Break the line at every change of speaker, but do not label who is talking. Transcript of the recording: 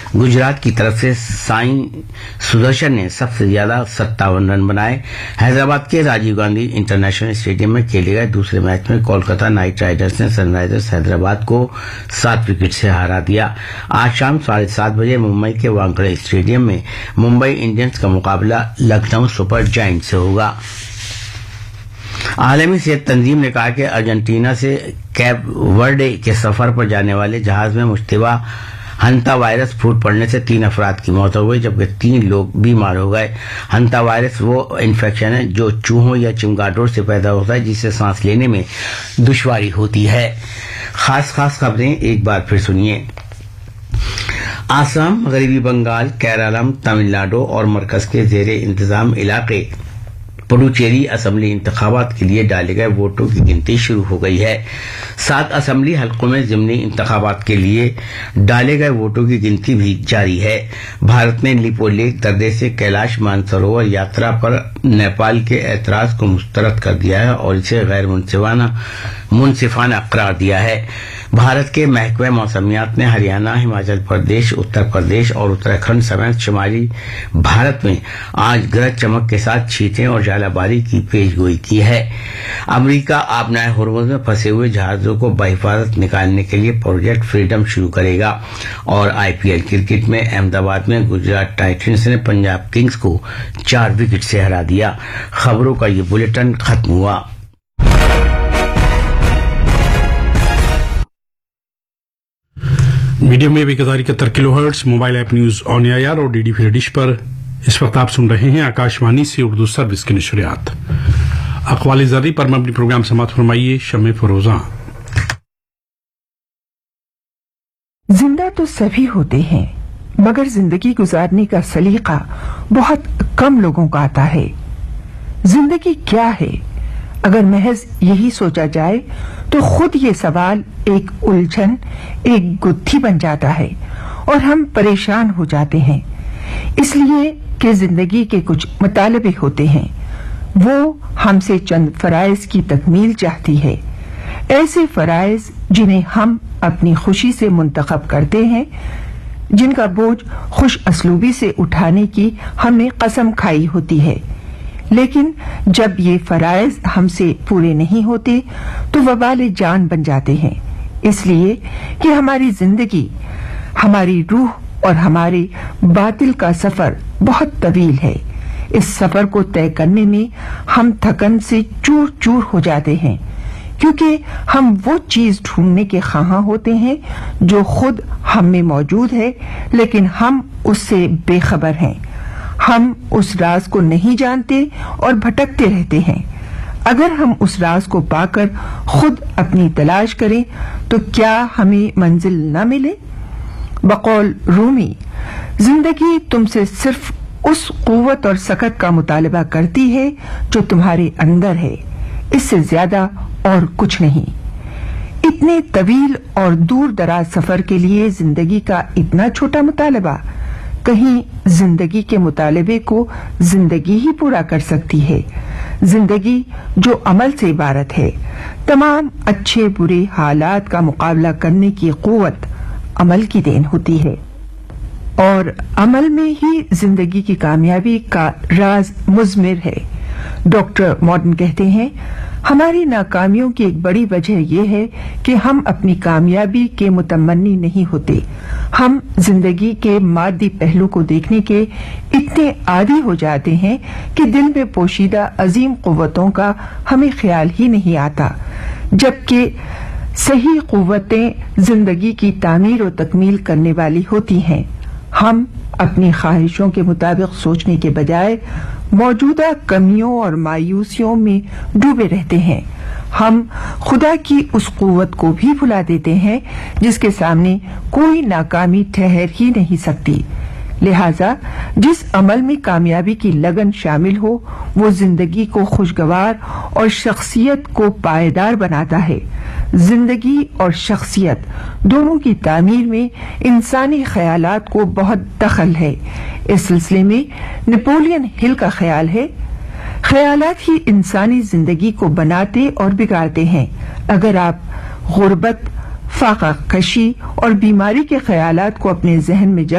گجرات کی طرف سے سائیں سدرشن نے سب سے زیادہ 57 رن بنائے. حیدرآباد کے راجیو گاندھی انٹرنیشنل اسٹیڈیم میں کھیلے گئے دوسرے میچ میں کولکاتہ نائٹ رائڈرز نے سن رائزرز حیدرآباد کو 7 وکٹ سے ہرا دیا. آج شام 7:30 بجے ممبئی کے وانکھڑے اسٹیڈیم میں ممبئی انڈینز کا مقابلہ لکھنؤ سپر جائنٹ سے ہوگا. عالمی صحت تنظیم نے کہا کہ ارجنٹینا سے کیپ ورڈے کے سفر پر جانے والے جہاز میں مشتبہ ہنتا وائرس پھوٹ پڑنے سے 3 افراد کی موت ہو گئی جبکہ 3 لوگ بیمار ہو گئے. ہنتا وائرس وہ انفیکشن ہے جو چوہوں یا چمگاڈور سے پیدا ہوتا ہے جس سے سانس لینے میں دشواری ہوتی ہے. خاص خبریں ایک بار پھر سنیے. آسام، مغربی بنگال، کیرالم، تمل ناڈو اور مرکز کے زیر انتظام علاقے پڈوچیری اسمبلی انتخابات کے لیے ڈالے گئے ووٹوں کی گنتی شروع ہو گئی ہے. 7 اسمبلی حلقوں میں ضمنی انتخابات کے لیے ڈالے گئے ووٹوں کی گنتی بھی جاری ہے. بھارت نے لیپو لیک درے سے کیلاش مانسروور یاترا پر نیپال کے اعتراض کو مسترد کر دیا ہے اور اسے غیر منصفانہ قرار دیا ہے. بھارت کے محکمہ موسمیات نے ہریانہ، ہماچل پردیش، اتر پردیش اور اتراکھنڈ سمیت شمالی بھارت میں آج گرج چمک کے ساتھ چھینٹیں اور ژالہ باری کی پیش گوئی کی ہے. امریکہ آبنائے ہرمز میں پھنسے ہوئے جہازوں کو بحفاظت نکالنے کے لیے پروجیکٹ فریڈم شروع کرے گا. اور IPL کرکٹ میں احمد آباد میں گجرات ٹائٹنز نے پنجاب کنگز کو 4 وکٹ سے ہرا دیا. خبروں کا یہ بلیٹن ختم ہوا.
Medium view 1071 kilo hertz, mobile app news on year اور DD فری ڈش پر اس وقت آپ سن رہے ہیں آکاشوانی سے اردو سروس کی نشریات. اقوال زرعی پر مبنی پروگرام سماعت فرمائیے. شمع فروزاں.
زندہ تو سبھی ہوتے ہیں مگر زندگی گزارنے کا سلیقہ بہت کم لوگوں کا آتا ہے. زندگی کیا ہے؟ اگر محض یہی سوچا جائے تو خود یہ سوال ایک الجھن، ایک گتھی بن جاتا ہے اور ہم پریشان ہو جاتے ہیں. اس لیے کہ زندگی کے کچھ مطالبے ہوتے ہیں، وہ ہم سے چند فرائض کی تکمیل چاہتی ہے. ایسے فرائض جنہیں ہم اپنی خوشی سے منتخب کرتے ہیں، جن کا بوجھ خوش اسلوبی سے اٹھانے کی ہم نے قسم کھائی ہوتی ہے. لیکن جب یہ فرائض ہم سے پورے نہیں ہوتے تو وبال جان بن جاتے ہیں. اس لیے کہ ہماری زندگی، ہماری روح اور ہمارے باطل کا سفر بہت طویل ہے. اس سفر کو طے کرنے میں ہم تھکن سے چور چور ہو جاتے ہیں کیونکہ ہم وہ چیز ڈھونڈنے کے خواہاں ہوتے ہیں جو خود ہم میں موجود ہے لیکن ہم اس سے بے خبر ہیں. ہم اس راز کو نہیں جانتے اور بھٹکتے رہتے ہیں. اگر ہم اس راز کو پا کر خود اپنی تلاش کریں تو کیا ہمیں منزل نہ ملے؟ بقول رومی، زندگی تم سے صرف اس قوت اور سکت کا مطالبہ کرتی ہے جو تمہارے اندر ہے، اس سے زیادہ اور کچھ نہیں. اتنے طویل اور دور دراز سفر کے لیے زندگی کا اتنا چھوٹا مطالبہ؟ کہیں زندگی کے مطالبے کو زندگی ہی پورا کر سکتی ہے. زندگی جو عمل سے عبارت ہے، تمام اچھے برے حالات کا مقابلہ کرنے کی قوت عمل کی دین ہوتی ہے اور عمل میں ہی زندگی کی کامیابی کا راز مضمر ہے. ڈاکٹر مارٹن کہتے ہیں، ہماری ناکامیوں کی ایک بڑی وجہ یہ ہے کہ ہم اپنی کامیابی کے متمنی نہیں ہوتے. ہم زندگی کے مادی پہلو کو دیکھنے کے اتنے عادی ہو جاتے ہیں کہ دل میں پوشیدہ عظیم قوتوں کا ہمیں خیال ہی نہیں آتا، جبکہ صحیح قوتیں زندگی کی تعمیر و تکمیل کرنے والی ہوتی ہیں. ہم اپنی خواہشوں کے مطابق سوچنے کے بجائے موجودہ کمیوں اور مایوسیوں میں ڈوبے رہتے ہیں. ہم خدا کی اس قوت کو بھی بھلا دیتے ہیں جس کے سامنے کوئی ناکامی ٹھہر ہی نہیں سکتی. لہذا جس عمل میں کامیابی کی لگن شامل ہو وہ زندگی کو خوشگوار اور شخصیت کو پائیدار بناتا ہے. زندگی اور شخصیت دونوں کی تعمیر میں انسانی خیالات کو بہت دخل ہے. اس سلسلے میں نپولین ہل کا خیال ہے، خیالات ہی انسانی زندگی کو بناتے اور بگاڑتے ہیں. اگر آپ غربت، فاقہ کشی اور بیماری کے خیالات کو اپنے ذہن میں